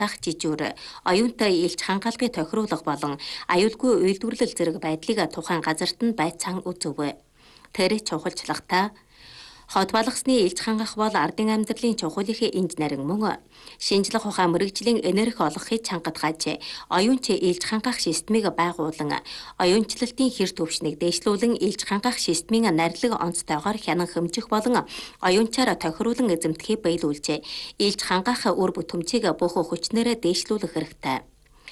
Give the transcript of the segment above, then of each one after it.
жижүүр, оюунтай илж хангаалгыг тохируулах болон аюулгүй үйлдвэрлэл зэрэг байдлыг тухайн газарт нь байцаан үзэв. Тэр чухалчлагтай хот балгасны илж хангах бол ардын амьдралын чухлын энд нарийн мөн шинжлэх ухаан мэрэгжлийн энерги олгохыг чангатгаж оюунч илж хангах системийг байгуулан оюунчлалтын хэр төвшнийг дээшлүүлэн илж хангах системийн нарилга онцтойгоор хянан хэмжих болон оюунчаар тохируулан эзэмдэхийг биелүүлж илж хангах үр бүтэмжийг бүх хүчнээрээ дээшлүүлэх хэрэгтэй.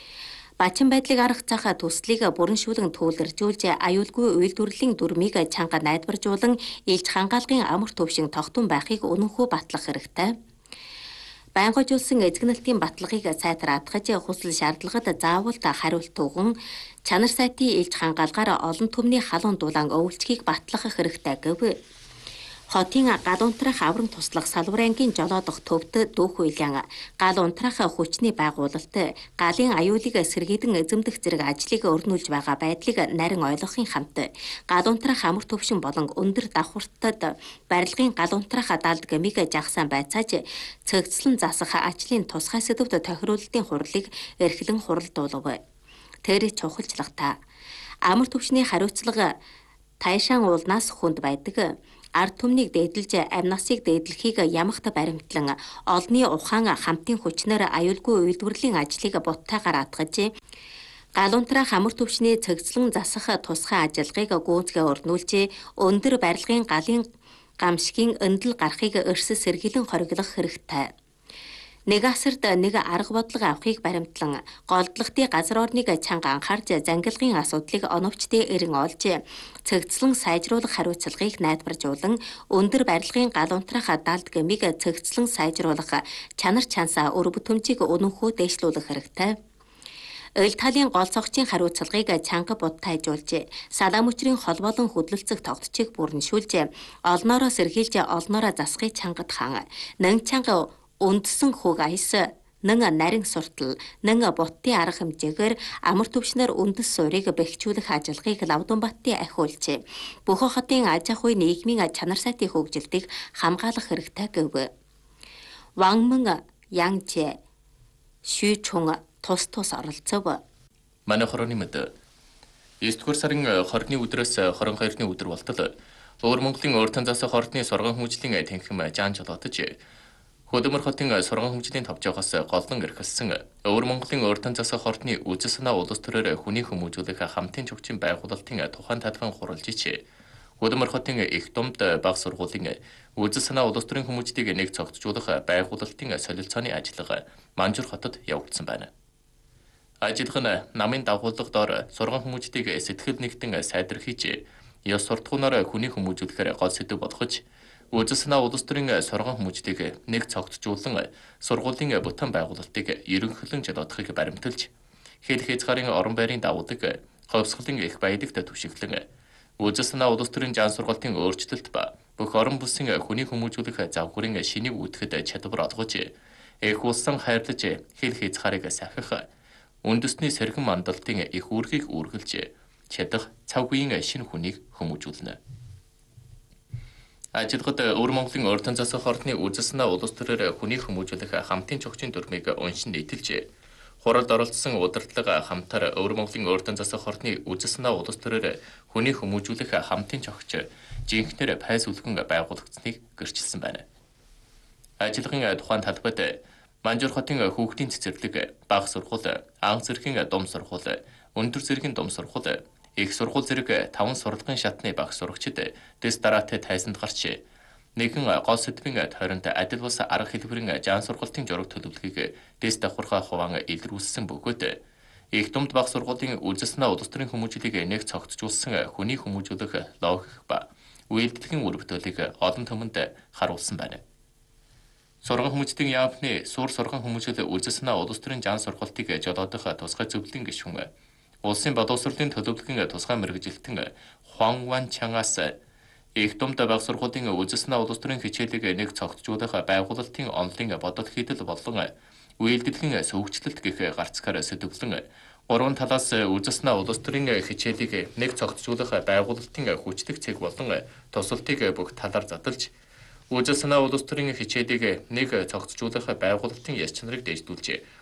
Бачин байдлыг арга цаахаа төслийг бүрэншүүлэн түүлэржүүлж аюулгүй үйлдвэрлэлийн дүрмийг чанга найдваржуулан илж хангаалгын амар төвшин тогтун байхыг үнэнхүү батлах хэрэгтэй. Байнгойжуулсан эзэгнэлтийн баталгааг сайтраатгаж хүсэл шаардлагад заавал хариулт өгөн чанар сайтын илж хангаалгаар олон түмний халуун дулаан өвлчгийг батлах хэрэгтэй гэв. Хотын гал унтрах аврам туслах салбар ангийн жолоодох төвд дүүх үйлэн гал унтрах хүчний байгуулалт галын аюулыг сэргийдэн эзэмдэх зэрэг ажлыг өрнүүлж байгаа байдлыг нарийн ойлгохын хамт гал унтрах амар төвшин болон өндөр давхуртад барилгын гал унтрах далд гмиг жагсаан байцааж цэгцлэн засах ажлын тусгай сэдвд тохируулалтын хурлыг эрхлэн хуралдуулав. Тэр чухалчлагтай амар төвшний хариуцлага тайшаан уулнаас хүнд байдаг. Ард түмнийг дээдэлж амнасыг дээдлэхийг ямагт баримтлан олонний ухаан хамтын хүчнээр аюулгүй үйлдвэрлэлийн ажлыг буттайгаар атгаж гал унтрах амар төвшний цэгцлэн засах тусгай ажиллагааг гүйцэтгэж өрнүүлж өндөр барилгын галын гамшигын өндөл гарахыг өрсөс сэргийлэн хориглох хэрэгтэй. Нэг асарт нэг арга бодлого авахыг баримтлан голдлогтын газар орныг чанга анхаарч зангилгын асуудлыг оновчтой эрен олж цэгцлэн сайжруулах хариуцлагыг найдваржуулан өндөр барилгын гал унтрах далд гмиг цэгцлэн сайжруулах чанар чансаа өр бүтэмжийг үнэнхүү дээшлүүлэх хэрэгтэй. Ил талын гол цогцын хариуцлагыг чанга будтайжуулж салаа мөчрийн хол болон хөдөлцөх тогтчийг бүрэншүүлж олноороо сэргийлж олноороо засахыг чангадхан нэн чанга үндсэн хөг аяс нэн нарийн суртал нэн буттын арга хэмжээгээр амар төвшнөр үндэс суурийг бэхжүүлэх ажиллагааг Лавдунбаттын ахиулж бүх хотын аж ахуй нийгмийн чанар сайтын хөгжилтийг хамгаалах хэрэгтэй гэв. Вангмэн Янчэ Шүчүн тус оролцов. Манай хорооны мэд 9-р сарын 20-ны өдрөөс 22-ны өдөр болтол Өвөр Монголын урд засах ордны сургаан хүмүүжлийн танхим жаан жолоодож Хөдөлмөр хотын сургаан хүмүүжлийн тавжаагаас голлон эрхэлсэн Өвөр Монголын урд засах ордны үзэл санаа улс төрөөр хүний хүмүүжүүлэх хамтын чухчин байгуулалтын тухайн талбайн хуралжиж Хөдөлмөр хотын их думд баг сургуулийн үзэл санаа улс төрийн хүмүүжлийг нэг цогцжуулах байгуулалтын солилцооны ажиллагаа Манжуур хотод явагдсан байна. Ажиллагаа нь намын дагуулга доор сургаан хүмүүжлийг сэтгэл нэгтэн сайдэрхийж ёс суртахуунаар хүний хүмүүжүүлэхээр гол сэдэв болгож үзэл санаа улс төрийн сургаан хүмүүжлийг нэг цогцжуулан сургуулийн бүтэн байгуулалтыг ерөнхийлөн жолоодохыг баримталж хэл хязгаарын орон байрын давуудаг ховсголын их баялагт түшиглэн үзэл санаа улс төрийн жаан сургаалтын өөрчлөлт ба бүх орон бүсийн хүний хүмүүжүүлэх завхрын шинийг үүтгэхэд чадвар олгож их улсан хайрлаж хэл хязгаарыг сахих үндэсний сэрхэн мандалтын их үүргийг үргэлж чадах цаг үеийн шинэ хүнийг хүмүүжүүлнэ. Ажиллагад Өвөр Монголын урд засах ордны үзэл санаа улс төрөөр хүний хүмүүжүүлэх хамтын чухчин дүрмийг уншин нийтэлж хуралд оролцсон удирдлага хамтаар Өвөр Монголын урд засах ордны үзэл санаа улс төрөөр хүний хүмүүжүүлэх хамтын чухч жинхнэр пайс үлгэн байгуулагдсныг гэрчилсэн байна. Ажиллагын тухайн талбайд Манжуур хотын хүүхдийн цэцэрлэг, бага сургууль, анх зэргийн дум сургууль, өндөр зэргийн дум сургууль, их сургууль зэрэг 5 сурлагын шатны багш сурагчид дэс дараатай тайзанд гарч нэгэн гол сэдвийн тойронд адил бас арга хэлбэрийн жаан сургалтын жураг төлөвлөгөөг дэс давхархаа хуван илрүүлсэн бөгөөд их думд бага сургуулийн үзэл санаа улс төрийн хүмүүжлийг нэг цогцжуулсан хүний хүмүүжүүлэх логик ба үйлдэлгийн үр бүтээлийг олон түмэнд харуулсан байна. Сургаан хүмүүжлийн яамны сур сургаан хүмүүжил үзэл санаа улс төрийн жаан сургалтыг жолоодох тусгай зөвлөлийн гишүүн улсын боловсролын төлөвлөгөөний тусгай мэргэжилтэн Хуан Ван Чангаас их думд бага сургуулийн үзэл санаа улс төрийн хичээлийг нэг цогцжуулах байгуулалтын онлын бодол хийдэл болон үйлдэлгийн сөвөгчлөлт гэх гарцгаар сэдвлэн 3 талаас үзэл санаа улс төрийн хичээлийг нэг цогцжуулах байгуулалтын хүчлэг цэг болон тусалтыг бүх талаар задлж үзэл санаа улс төрийн хичээлийг нэг цогцжуулах байгуулалтын яс чанарыг дээшлүүлж